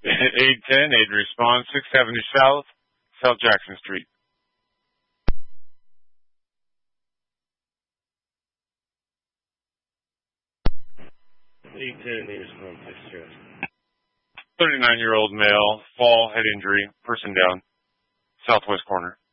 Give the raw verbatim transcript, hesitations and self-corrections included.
eight ten, eight response, sixth Avenue South, South Jackson Street. eight ten, eight response, six stress. thirty-nine-year-old male, fall, head injury, person down, southwest corner.